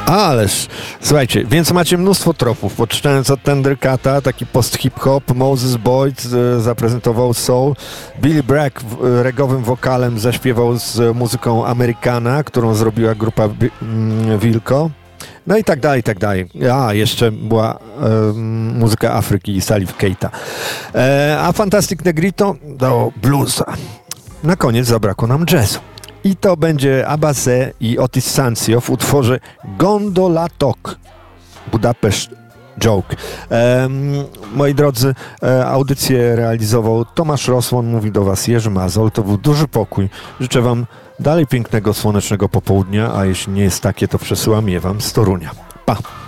Ależ, słuchajcie, więc macie mnóstwo tropów. Poczynając od Thundercata, taki post-hip-hop, Moses Boyd zaprezentował soul, Billy Bragg regowym wokalem zaśpiewał z muzyką Amerykana, którą zrobiła grupa Wilco. No i tak dalej, i tak dalej. A, jeszcze była muzyka Afryki i Salif Keita. A Fantastic Negrito do bluesa. Na koniec zabrakło nam jazzu. I to będzie Abase i Otis Sancio w utworze Gondola Talk, Budapest Joke. Moi drodzy, audycję realizował Tomasz Rosłon, mówi do Was Jerzy Mazol. To był Duży Pokój. Życzę Wam dalej pięknego, słonecznego popołudnia, a jeśli nie jest takie, to przesyłam je Wam z Torunia. Pa!